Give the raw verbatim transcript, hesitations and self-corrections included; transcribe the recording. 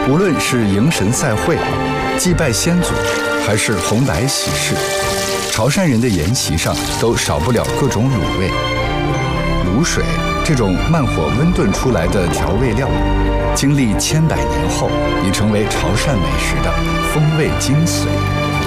无论是迎神赛会、祭拜先祖，还是红白喜事，潮汕人的宴席上都少不了各种卤味。卤水这种慢火温炖出来的调味料，经历千百年后，已成为潮汕美食的风味精髓。